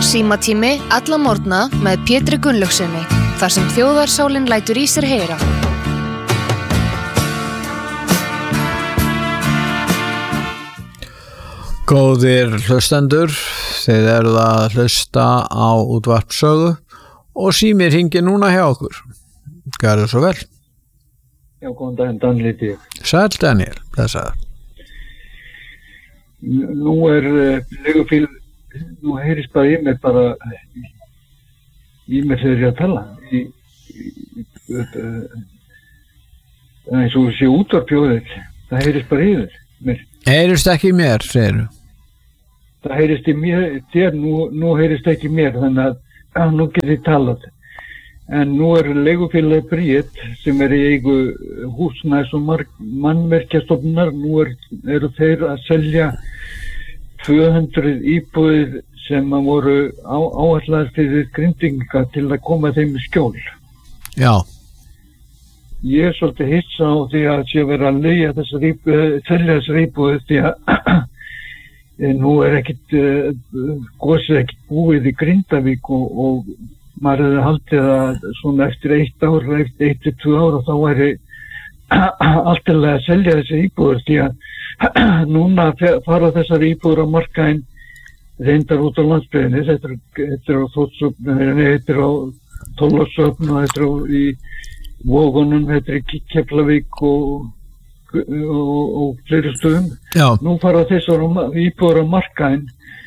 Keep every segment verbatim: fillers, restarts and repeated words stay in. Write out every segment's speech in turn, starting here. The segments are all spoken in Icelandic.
Símatími alla morgna með Pétri Gunnlaugsinni, þar sem þjóðarsálin lætur í sér heyra. Góðir hlustendur, þið eruð að hlusta á útvarpssögu og símir hringir núna hjá okkur. Gjörðu svo vel. Já, góðan daginn, Daniel heiti ég. Sæll Daniel, blessaður. Nú er uh, legufíl, nú heyrist bara í mér bara, í mér þegar ég að tala. Í, í, í, uh, eins og sé útvarpjóðið, það heyrist bara í þér. Mér. Heyrist ekki í mér, segirðu? Það heyrist í mér, þér, nú, nú heyrist ekki í mér, þannig að, að nú get ég talað. En nú er leigufélagið Bríet sem er í eigu húsnæðis og mannmerkjastofnunar. Nú er, eru þeir að selja tvö hundruð íbúðir sem voru á, áætlaðar fyrir Grindvíkinga til að koma þeim í skjól. Já. Ég er svolítið hissa á því að sé vera að leigja þessar íbúðir, selja þessar íbúðir því að nú er ekkit, gósið ekkit búið í Grindavík og, og maður hefði haldið að svona eftir eitt ár, eftir eitt til tvö ár og þá væri alltaf að selja þessi íbúður því að núna fara þessar íbúður á markaðinn reyndar út á landsbyggðinni, þetta er, þetta er á Þórsöfn, þetta er á Þorlákshöfn og þetta er á í Vógunum, þetta er í Keflavík og, og, og fleiri stöðum. Já. Nú fara þessar íbúður á markaðinn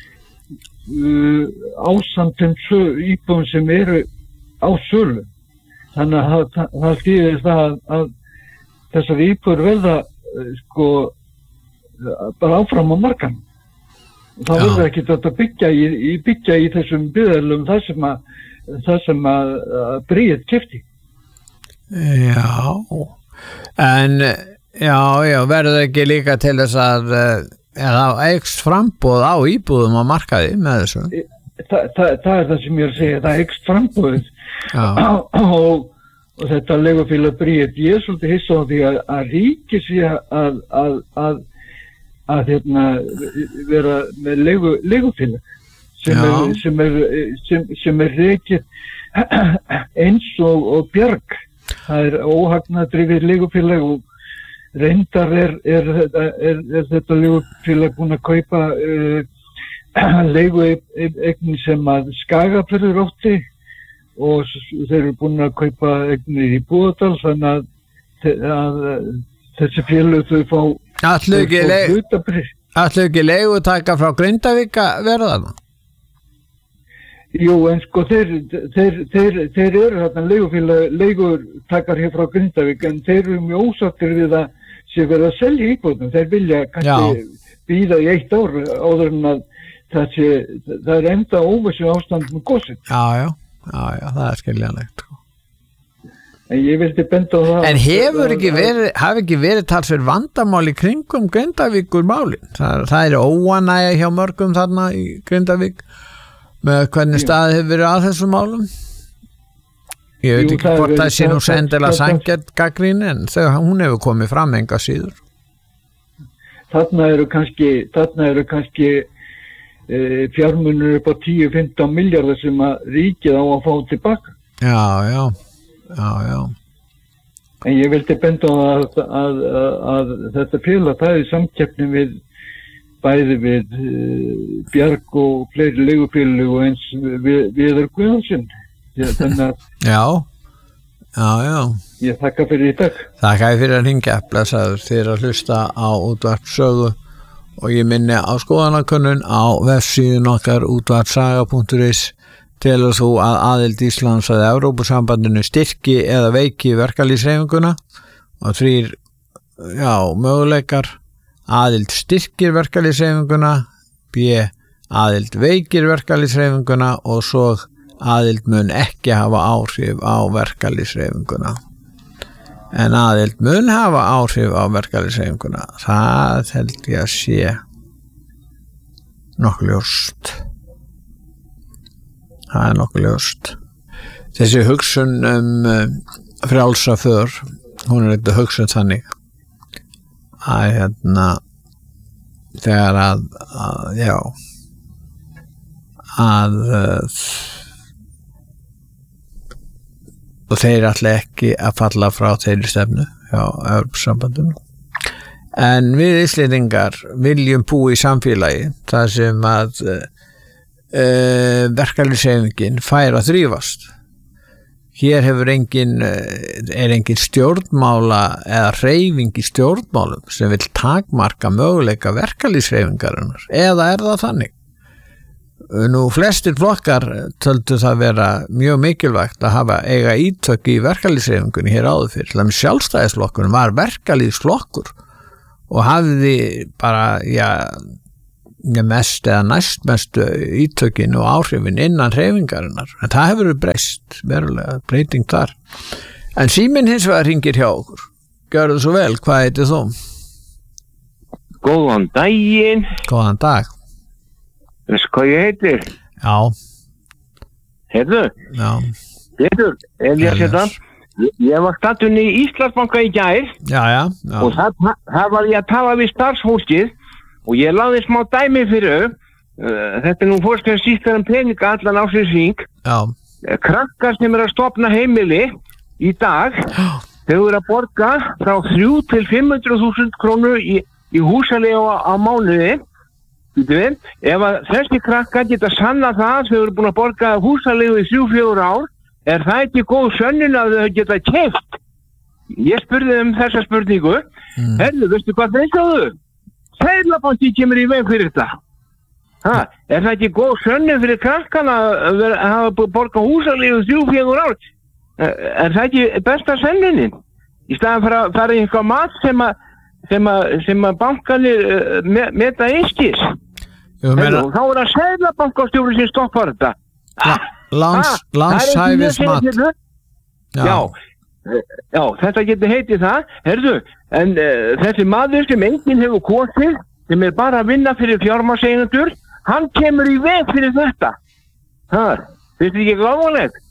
Uh, ásamtum íbúðum sem eru á sölu. Þannig að það, það þýðir það að, að þessar íbúður verða uh, sko bara áfram á markan. Það verður ekki þetta byggja í, í byggja í þessum byggðarlögum það sem að það sem að, að Bríet keypti. Já. En já, já, verður ekki líka til þess að eða eykst framboð á íbúðum á markaði með þessu? Þa, það, það er það sem ég er að segja, það eykst framboðið og, og þetta leigufélag Bríet, ég er svolítið hissa á því að, að ríki sé að, að, að, að hérna, vera með leigu, leigufélag sem er, sem er, sem, sem er rekið eins og, og Bjarg. Það er óhagnadrifið leigufélag og reyndar er, er, er, er þetta leigufélag búin að kaupa uh, leigueign sem að Skagafjörður átti og þeir eru búin að kaupa eignir í Búðardal þannig að, að, að þessi félög þau fá Ætlu ekki, leig, ekki leigutaka frá Grindavík að vera þarna? Jú, en sko þeir, þeir, þeir, þeir eru þarna leigufélag, leigutakar hér frá Grindavík en þeir eru mjög ósáttir við að sé verið að selja íbúðum. Þeir vilja kannski bíða í eitt ár áður en að það sé, það er enda óvissu ástand með gosið. Já, já, já, já, það er skiljanlegt. En ég vildi benda á það. En hefur ekki verið, hafi ekki verið talsverð vandamál í kringum Grindavíkur málin? Það, það er óánægja hjá mörgum þarna í Grindavík með hvernig staðið hefur verið að þessum málum? Ég veit Jú, ekki hvort það sé nú sendilega sanngjarn gagnrýni en þegar hún hefur komið fram enga síður. Þarna eru kannski, þarna eru kannski e, fjármunir upp á tíu til fimmtán milljarðar sem að ríkið á að fá tilbaka. Já, já, já, já. En ég vildi benda á að, að, að, að þetta félag, það er samkeppni við bæði við uh, Bjarg og fleiri leigufélög og eins við, Viðar Guðjónsson. Að, já, já, já. Ég þakka fyrir í dag. Þakka fyrir að hringja, blessaður, þið að hlusta á útvarpssögu og ég minni á skoðanakönnun á vefsíðun okkar útvarpssaga punktur is. Telur þú að aðild Íslands að Evrópusambandinu styrki eða veiki verkalýðshreyfinguna og þrír, já, möguleikar. Aðild styrkir verkalýðshreyfinguna, B. Aðild veikir verkalýðshreyfinguna og svo aðild mun ekki hafa áhrif á verkalýðshreyfinguna. En aðild mun hafa áhrif á verkalýðshreyfinguna. Það held ég að sé nokkuð ljóst. Það er nokkuð ljóst. Þessi hugsun um frjálsa för, hún er eitthvað hugsun þannig að hérna þegar að, að já að uh, og þeir ætla ekki að falla frá þeirri stefnu hjá Evrópusambandinu. En við Íslendingar viljum búa í samfélagi þar sem að uh, verkalýðshreyfingin fær að þrífast. Hér hefur engin, er engin stjórnmála eða hreyfing í stjórnmálum sem vil takmarka möguleika verkalýðshreyfingarinnar, eða er það þannig? Nú flestir flokkar töldu það vera mjög mikilvægt að hafa eiga ítök í verkalýðshreyfingunni hér áður fyrir. Þannig sjálfstæðisflokkurinn var verkalýðsflokkur og hafði bara, já, mest eða næstmestu ítökin og áhrifin innan hreyfingarinnar. En það hefur breyst, verulega breyting þar. En síminn hins vegar hringir hjá okkur. Gjörðu svo vel, hvað heitir þú? Góðan daginn. Góðan dag. Veist hvað ég heitir? Já. Heyrðu? Já. Heyrðu, Elías hérna. Ég var statun í Íslandsbanka í gær. Já, já. já. Og það, það var ég að tala við starfsfólkið og ég lagði smá dæmi fyrir þau. Uh, þetta er nú fórst að sísta um peninga allan ásins hring. Já. Krakkar sem er að stofna heimili í dag, þau eru að borga frá þrjú til fimm hundruð þúsund krónur í, í húsaleigu á, á mánuði. Við, ef að þessi krakkar geta sanna það, þau eru búin að borga húsaleigu í þrjú til fjögur ár, er það ekki góð sönnun að þau geta keypt? Ég spurði um þessa spurningu. Mm. Herðu, veistu hvað þeir sagðu? Seðlabanki kemur í veg fyrir þetta. Ha, er það ekki góð sönnun fyrir krakkana að hafa borgað húsaleigu í þrjú til fjögur ár? Er það ekki besta sönnunin? Í staðan fyrir að fara í eitthvað mat sem að sem að, sem að bankanir uh, me, meta einskis. Meina... Þá er það seðlabankastjóri sem stoppar þetta. La, lands, ah, landshæfismat. Já. Já, já, þetta getur heitið það. Herðu, en uh, þessi maður sem enginn hefur kosið, sem er bara að vinna fyrir fjármagnseigendur, hann kemur í veg fyrir þetta. Það, þetta er ekki gláðanlegt.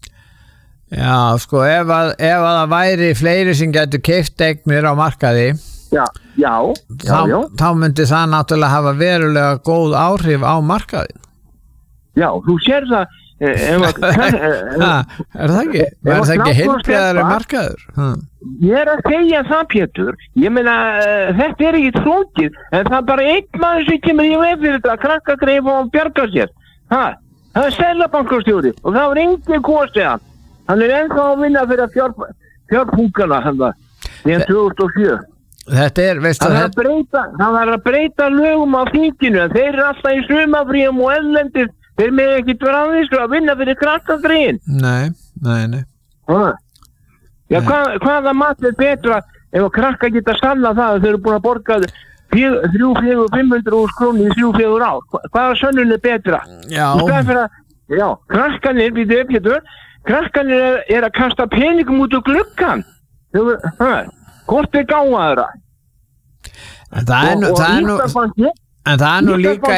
Já, sko, ef að, ef að það væri fleiri sem getur keypt eignir á markaði, Já, já, þá, já, já. þá myndi það náttúrulega hafa verulega góð áhrif á markaðin. Já, þú sér það. Eh, ef, ha, er það ekki? Er það ekki heilbrigðari markaður? Ha. Ég er að segja það, Pétur. Ég meina, uh, þetta er ekki flókið, en það er bara einn maður sem kemur í veg fyrir þetta, krakka greif og bjarga sér. Ha, það er seðlabankastjóri og það var engin kosið hann. Hann er ennþá að vinna fyrir fjár, fjárpúkana hann það, þegar tvö þúsund og sjö. Þetta er, veistu það? Það breyta, það var að breyta lögum á þinginu, þeir eru alltaf í sumafríum og ellendis, þeir með ekki dráðisku að vinna fyrir krakkagrein. Nei, nei, nei. Ha. Já, nei. Hvað, hvaða mat er betra ef að krakka geta sanna það að þeir eru búin að borga þrjú, fjögur, fimm hundruð krónur í þrjú, fjögur ár? Hvaða sönnun er betra? Já. Að, já, krakkanir, við uppgetur, krakkanir er, er að kasta peningum út úr gluggan. Ha. Hvort er gáðaðra? En það er nú, það er nú, en það er nú líka...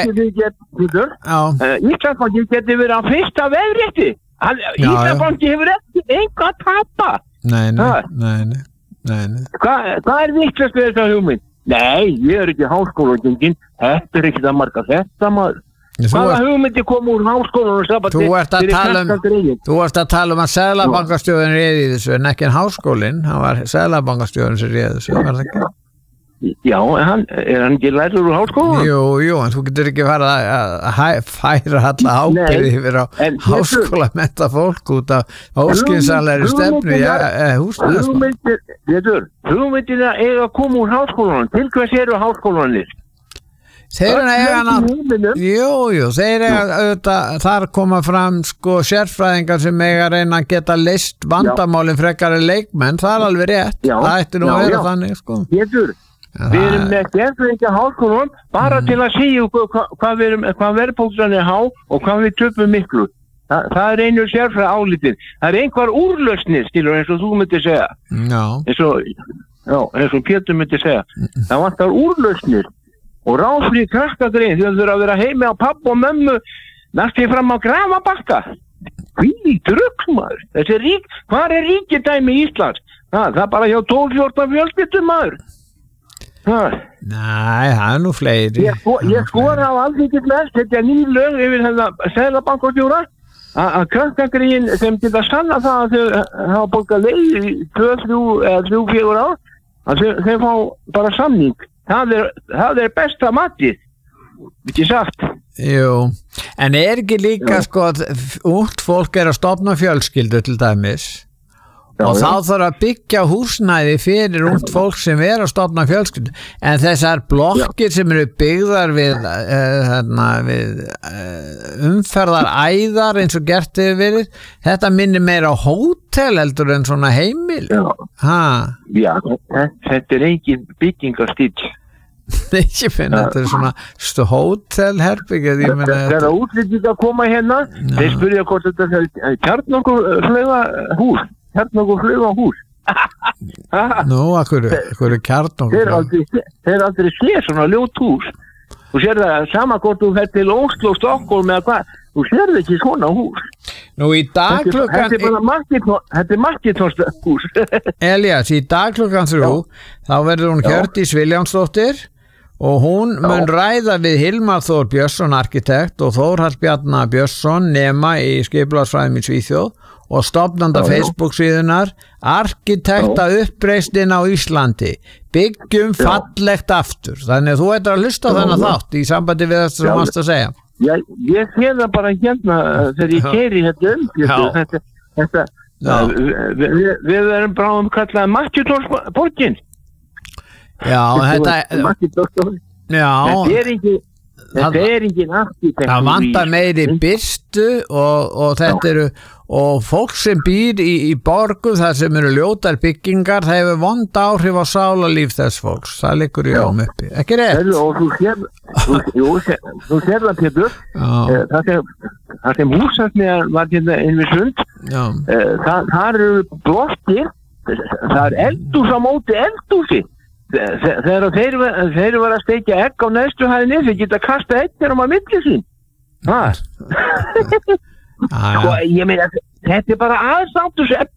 Íslandsbanki getur verið að fyrsta veðrétti. Íslandsbanki hefur ekki enga að tapa. Nei, nei, nei, nei, nei, nei. Hvað hva er viktlast við þessa hugmynd? Nei, ég er ekki háskólagengin. Þetta er ekki það marga þetta maður. Hvaða hugmyndi kom úr háskólanum? Þú ert að tala um, þú ert að tala um að seðlabankastjórinn réði þessu en ekki en háskólinn, hann var seðlabankastjórinn sem réði þessu, var það ekki? Já, hann, er hann ekki lærður úr háskólanum? Jú, jú, en þú getur ekki farið að, að færa alla ábyrgð yfir á háskólamennta fólk út af óskynsamlegri stefnu í húsnæðismál. Hugmyndin að eiga að koma úr háskólanum, til hvers eru háskólanir? Þeir eru eiga jú, jú, þeir eiga auðvitað, þar koma fram sko sérfræðingar sem eiga að reyna að geta leyst vandamálin frekari leikmenn, það er alveg rétt, já, það ætti nú já, að vera já. Þannig sko. Pétur, við erum með sérfræðingar háskólanum bara mm. til að segja hvað, hvað, erum, hvað verðbólgan er há og hvað við töpum miklu. Þa, það er einu sérfræð álítið. Það er einhver úrlausnir, skilur, eins og þú myndir segja. Já. Eins og, já, eins og Pétur myndir segja. Mm. Það vantar úrlausnir. Og ráðfrí krakkagrein, þau þurfa að vera heimi á papp og mömmu næstu fram á grafabakka. Hví drugg maður. Þessi rík, hvað er ríkidæmi í Íslands? Það, það er bara hjá tólf fjórtán fjölskyldum maður. Það Nei, það er nú fleiri. Ég, sko, ég skora á alþingismenn setja ný lög yfir þennan seðlabankastjóra að krakkagrín sem geta sanna það að þau hafa borgað leið í tvö, þrjú eða þrjú, fjögur ár að þau, þau fá bara samning. Það er, það er besta matið, ekki sagt. Jú, en er ekki líka Já. sko að ungt fólk er að stofna fjölskyldu til dæmis Já, og já. þá þarf að byggja húsnæði fyrir ungt fólk sem er að stofna fjölskyldu en þessar blokkir sem eru byggðar við, uh, hérna, við uh, umferðar æðar eins og gert hefur verið þetta minnir meira á hótel heldur en svona heimil Já, ha. já þetta er engin byggingarstíl Ekki finna, þetta er svona stu hótelherbyggja Þegar útlýting að koma hérna Já. Þeir spyrja hvort þetta er kjarnorkuflauga hús Kjarnorkuflauga hús Nú, akkur er kjarnorkuflauga Þeir er aldrei sé svona ljót hús Þú sér það sama hvort þú fer til Óslo og Stokkólm eða hvað Þú sér það ekki svona hús Nú í dag klukkan Þetta er bara Þetta er Markitons hús Elías, í dag klukkan þrjú þá verður hún Hjördís Viljánsdóttir og hún Já. mun ræða við Hilmar Þór Björnsson arkitekt og Þórhall Bjarnar Björnsson nema í skipulagsfræðum í Svíþjóð og stofnanda Facebook síðunar Arkitekta uppreisnin á Íslandi byggjum Já. fallegt aftur þannig að þú ættir að hlusta þennan þátt í sambandi við það sem þú varst að segja Já, ég sé það bara hérna þegar ég keyri þetta um þetta, þetta við, við, við erum bráðum kallað Markitonsborgin Já, þetta Markitonsborgin Þetta er ekki Þetta er engin arkitekt Það vantar meiri byrstu og, og þetta eru og fólk sem býr í, í borgum þar sem eru ljótar byggingar það hefur vond áhrif á sálarlíf þess fólks það liggur í ám uppi, ekki rétt og þú sér þú, jú, þú sér það Pétur það sem, það sem húsasmiðar var hérna inn við Sund það, það eru blokkir það er eldús á móti eldúsi þegar þeir, þeir var að steikja egg á neðstu hæðinni þeir geta kasta egg þegar maður milli sín það sko, ég meina þetta er bara aðsáttu sem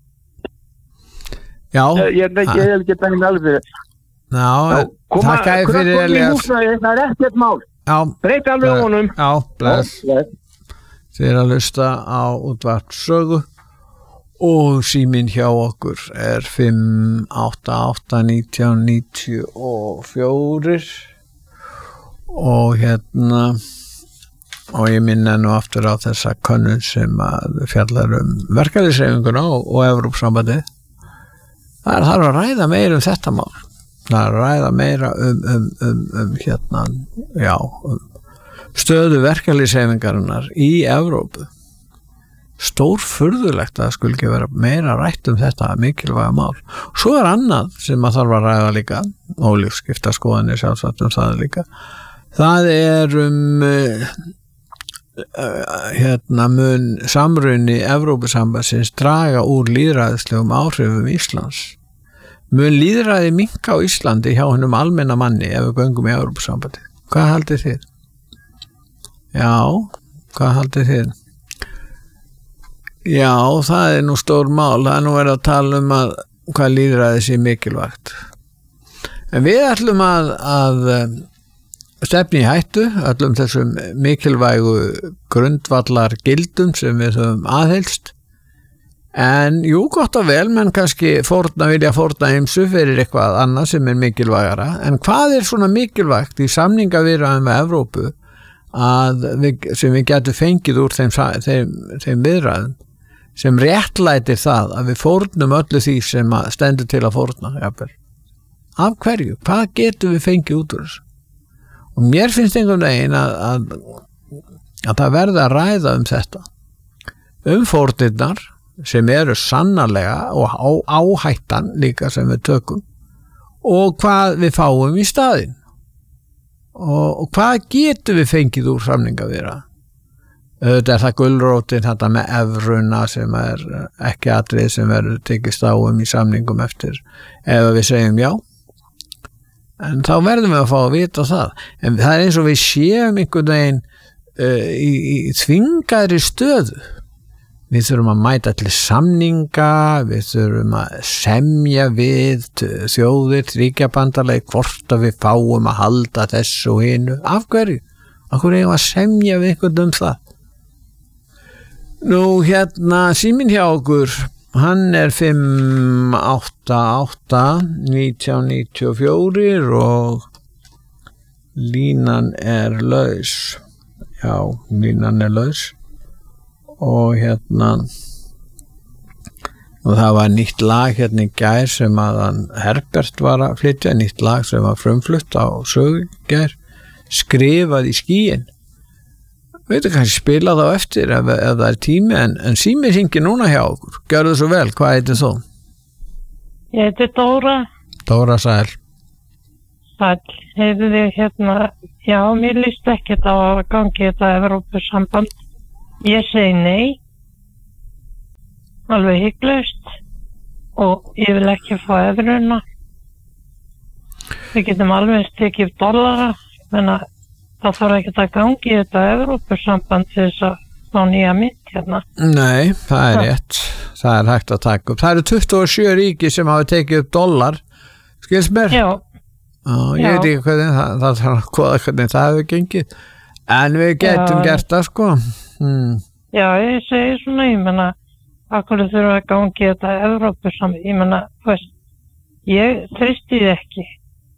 Já ég er ekki ekki bæðin alveg Já, takk að fyrir Elías það er ekkert mál breyt alveg honum Já, bless Þið er að hlusta á útvarp sögu og síminn hjá okkur er fimm átta átta nítján níutíu og fjögur og hérna og ég minna nú aftur á þessa könnun sem að fjallar um verkalýðshreyfinguna og, og Evrópusambandið það er þarf að ræða meira um þetta mál það er að ræða meira um, um, um, um hérna já, um stöðu verkalýðshreyfingarinnar í Evrópu stór furðulegt að það skulle ekki vera meira rætt um þetta mikilvæga mál. Svo er annað sem að þarf að ræða líka, ólífskipta skoðanir sjálfsagt um það líka. Það er um uh, uh, hérna mun samruni Evrópusambandsins draga úr lýðræðislegum áhrifum Íslands. Mun lýðræði minnka á Íslandi hjá hennum almenna manni ef við göngum í Evrópusambandi. Hvað haldið þið? Já, hvað haldið þið? Já, það er nú stór mál, það er nú verið að tala um að hvað lýðræði sé mikilvægt. En við ætlum að, að stefni í hættu, öllum þessum mikilvægu grundvallar gildum sem við höfum aðhelst. En jú, gott og vel, menn kannski fórna, vilja fórna ymsu fyrir eitthvað annað sem er mikilvægara. En hvað er svona mikilvægt í samningaviðræðum með Evrópu að við, sem við getum fengið úr þeim, þeim, þeim viðræðum? Sem réttlætir það að við fórnum öllu því sem stendur til að fórna jafnvel. Af hverju? Hvað getum við fengið út úr þessu? Og mér finnst einhvern veginn að, að, að það verði að ræða um þetta um fórnirnar sem eru sannarlega og á, áhættan líka sem við tökum og hvað við fáum í staðinn og, og hvað getum við fengið úr samningaviðræðum? Þetta er það gulrótin þetta með evruna sem er ekki atrið sem verður tekist á um í samningum eftir ef við segjum já en þá verðum við að fá að vita það en það er eins og við séum einhvern veginn uh, í, í þvingaðri stöðu við þurfum að mæta til samninga, við þurfum að semja við þjóðir, ríkjabandalag, hvort að við fáum að halda þessu og hinu. Af hverju? Af hverju eigum að semja við einhvern um það? Nú hérna síminn hjá okkur, hann er fimm átta átta nítján níutíu og fjögur og línan er laus. Já, línan er laus og hérna og það var nýtt lag hérna í gær sem að hann Herbert var að flytja, nýtt lag sem var frumflutt á sögu í gær, skrifað í skýin. Veitu kannski spila þá eftir ef, ef það er tími, en, en sími hringi núna hjá okkur. Gjörðu svo vel, hvað heitir þú? Ég heiti Dóra. Dóra sæl. Sæl, heyrðu þig hérna, já, mér líst ekkert á að gangi þetta Evrópusamband. Ég segi nei, alveg hygglust, og ég vil ekki fá evruna. Við getum alveg tekið upp dollara, menna það þarf ekkert að gangi þetta Evrópusamband til þess að fá nýja mynt hérna. Nei, það er rétt. Það er hægt að taka upp. Það eru tuttugu og sjö ríki sem hafa tekið upp dollar. Skils mér? Já. Á, ég Já. veit ekki hvernig það, það þarf að skoða hvernig það hefur gengið. En við getum Já. gert það, sko. Hmm. Já, ég segi svona, ég menna, akkur þurfum að gangi þetta Evrópusamband, ég menna, veist, ég treysti því ekki.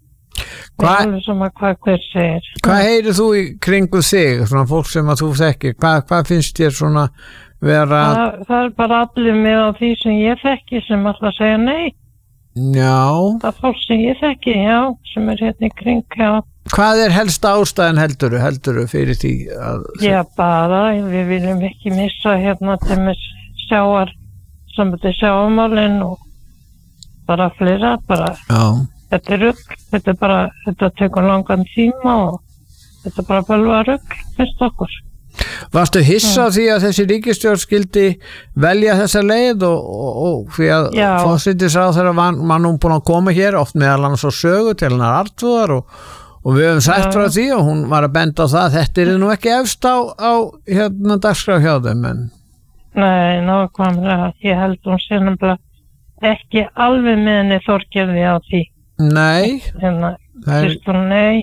Hvað Alveg sem að hvað hver segir. Hvað heyrir þú í kringu þig, svona fólk sem að þú þekkir? Hvað, hvað finnst þér svona vera? Það, það er bara allir með á því sem ég þekki sem alltaf segja nei. Já. Það er fólk sem ég þekki, já, sem er hérna í kring, já. Hvað er helsta ástæðan helduru, helduru fyrir því að... Já, bara, við viljum ekki missa hérna til með sjáar, sem þetta er sjáamálinn og bara fleira, bara... Já. Þetta er rugl, þetta er bara, þetta tekur langan tíma og þetta er bara bölva rugl, finnst okkur. Varstu hissa á því að þessi ríkisstjórn skildi velja þessa leið og, og, og því að forsætisráðherra var, var nú búin að koma hér oft meðal annars á sögu til hennar Arnþrúðar og, og við höfum sagt frá því og hún var að benda á það að þetta er nú ekki efst á, á hérna dagskrá hjá þeim. En... Nei, nákvæmlega, ég held hún sé nefnilega ekki alveg með henni Þorgerði á því. Nei, hérna, er... Kristrún nei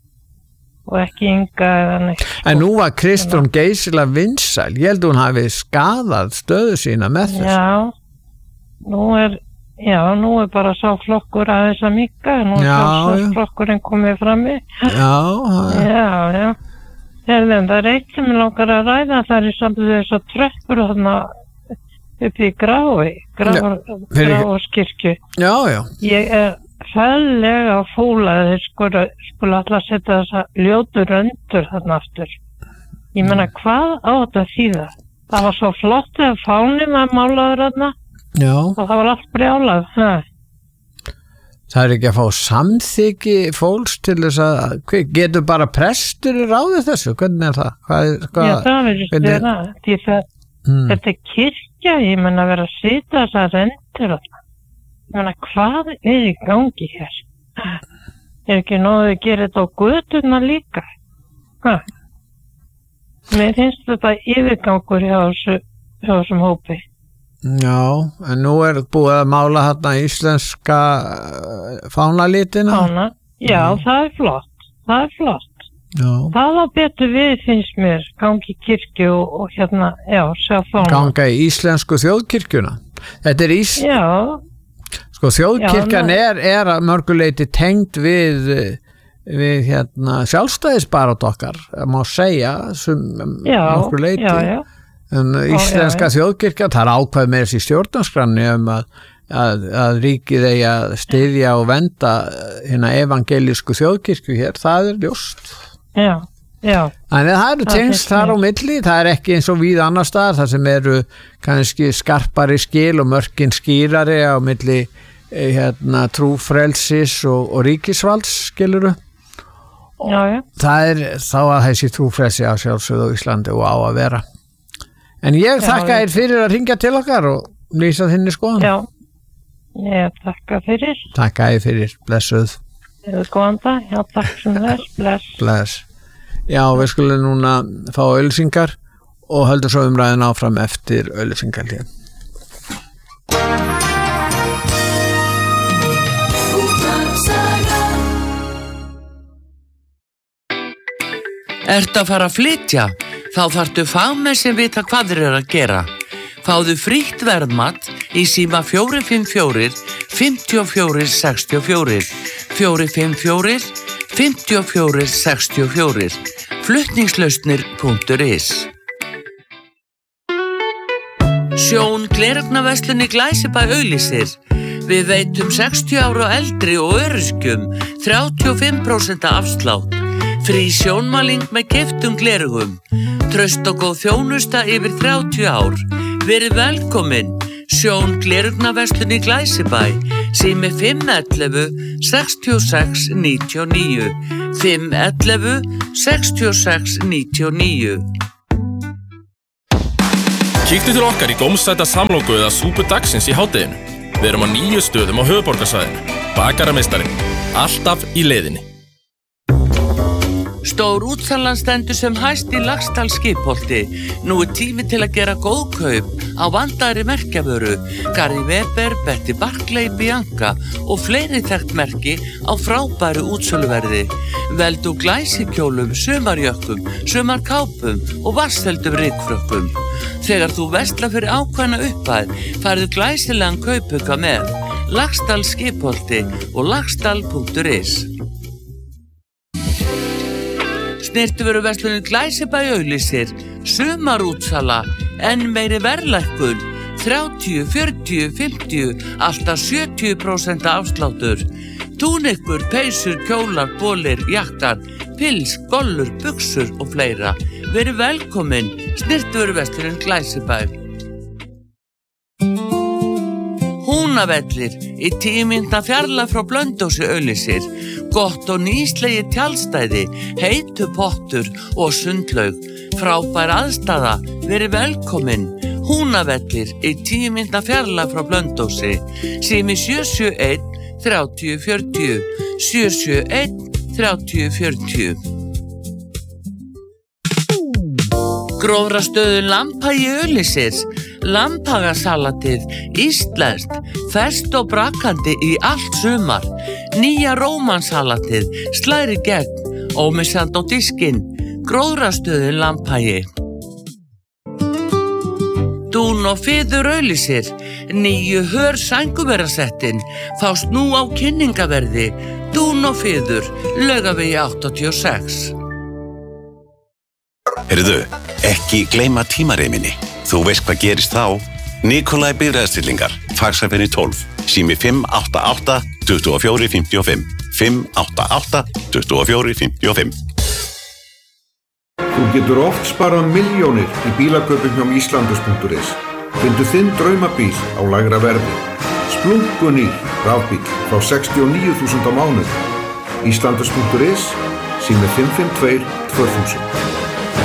og ekki Inga eða neitt. En nú var Kristrún geysilega vinsæl, ég held hún hafi skadað stöðu sína með þessu. Já, nú er já, nú er bara sá flokkur aðeins að minnka, nú er sá flokkurinn komið frammi. Já, já, já. Þegar það er eitt sem ég langar að ræða, það er samt þess að tröppur þarna upp í Grái, Gráskirkju. Já, já. Ég er fællega fúla að þeir skulu, skulu alltaf setja þessa ljótu röndur þarna aftur. Ég menna, hvað á þetta þýða? Það var svo flott þegar fánum að málaður þarna. Já. Og það var allt brjálað. Ha. Það er ekki að fá samþykki fólks til þess að, getur bara prestur í ráði þessu? Hvernig er það? Hvað, hvað, Já, það verður styrna. Því það, mm. þetta er kirkja, ég menna að vera að setja þessa rendur þarna. Ég meina, hvað er í gangi hér? Er ekki nóðið að gera þetta á götuna líka? Ha? Mér finnst þetta yfirgangur hjá þessu, hjá þessum hópi. Já, en nú er búið að mála hérna íslenska fánalitina. Fána, já, mm. það er flott, það er flott. Já. Það var betur við, finnst mér, gangi í kirkju og, og hérna, já, sjá fána. Ganga í íslensku þjóðkirkjuna. Þetta er ís... Já. Sko þjóðkirkjan já, er, er að mörguleiti tengd við, við hérna, sjálfstæðisbarátt okkar, má segja, sem mörguleiti. Já, já, já. En íslenska já, já. Þjóðkirkja, það er ákvæð með þessi stjórnarskranni um að, að, að ríkið eigi að styðja og venda hérna evangelísku þjóðkirkju hér, það er ljóst. Já, já. Þannig að það eru tengst þar á milli, það er ekki eins og víð annar staðar, það sem eru kannski skarpari skil og mörkin skýrari á milli hérna trúfrelsis og, og ríkisvalds, skiluru. Já, já. Það er þá að þessi trúfrelsi á sjálfsögðu á Íslandi og á að vera. En ég já, þakka þér fyrir að ringja til okkar og lýsa þinni skoðan. Já, ég þakka fyrir. Þakka þér fyrir, blessuð. Góðan dag, já, takk sem þess, bless. Bless. Já, við skulum núna fá auglýsingar og heldur svo umræðin áfram eftir auglýsingahlé. Ertu að fara að flytja? Þá þarftu fagmenn sem vita hvað þeir eru að gera. Fáðu frítt verðmat í síma fjögur fimm fjögur, fimm fjögur sex fjögur, fjögur fimm fjögur, fimm fjögur sex fjögur, flutningslausnir punktur is. Sjón gleraugnaveislunni Glæsibæ auglýsir. Við veitum sextíu ára og eldri og öryrkjum þrjátíu og fimm prósent afslátt. Frí sjónmæling með keyptum gleraugum. Traust og góð þjónusta yfir þrjátíu ár. Verið velkomin. Sjón gleraugnaveislunni Glæsibæ. Sími fimm ellefu sextíu og sex níutíu og níu. fimm ellefu sextíu og sex níutíu og níu. Kíktu til okkar í gómsæta samloku eða súpu dagsins í hádeginu. Við erum á níu stöðum á höfuðborgarsvæðinu. Bakarameistarinn. Alltaf í leiðinni. Stór útsalan stendur sem hæst í Laxdal skipholti. Nú er tími til að gera góð kaup á vandaðri merkjavöru. Gary Weber, Betty Barclay, Bianca og fleiri þekkt merki á frábæru útsöluverði. Veldu glæsikjólum, sumarjökkum, sumarkápum og vatnsfeldum rykfrökkum. Þegar þú verslar fyrir ákveðna upphæð, færðu glæsilegan kaupauka með. Laxdal skipholti og laxdal punktur is. Snyrtivöruverslunin Glæsibæ auglýsir, sumarútsala, enn meiri verðlækkun, þrjátíu, fjörutíu, fimmtíu, alltaf sjötíu prósent afsláttur. Túnikkur, peysur, kjólar, bolir, jakkar, pils, gollur, buxur og fleira. Verið velkomin, snyrtivöruverslunin Glæsibæ. Húnavellir í tíu mínútna fjarlægð frá Blönduósi auglýsir. Gott og nýslegið tjaldstæði, heitu pottur og sundlaug. Frábær aðstaða, verið velkomin. Húnavellir í tíu mínútna fjarlægð frá Blönduósi. Sími sjö sjö einn þrjátíu fjörutíu, sjö sjö einn þrjátíu fjörutíu. Grófrastöðun Lambhagi auglýsir. Lambhagasalatið, íslenskt, ferskt og brakandi í allt sumar. Nýja rómansalatið, slæri gegn, ómissandi á diskinn. Grófrastöðun Lambhagi. Dún og Fiður auglýsir. Nýju hör sænguverasettin fást nú á kynningaverði. Dún og Fiður, Laugavegi áttatíu og sex. Heyrðu, ekki gleyma tímareiminni. Þú veist hvað gerist þá? Nikolaj bifreiðastillingar, Faxaferðinni tólf, sími fimm átta átta, tuttugu og fjögur, fimmtíu og fimm, fimm átta átta, tuttugu og fjögur, fimmtíu og fimm. Þú getur oft sparað milljónir í bílakaupum hjá Íslandus punktur is. Fyndu þinn draumabíl á lægra verði. Splunkunýr rafbíl frá sextíu og níu þúsund á mánuði. Íslandus punktur is, sími fimm fimm tvö, tvö þúsund.